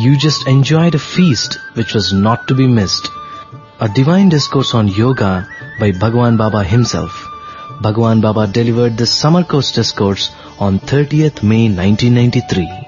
You just enjoyed a feast which was not to be missed. A divine discourse on yoga by Bhagwan Baba himself. Bhagwan Baba delivered the Summer Course Discourse on 30th May 1993.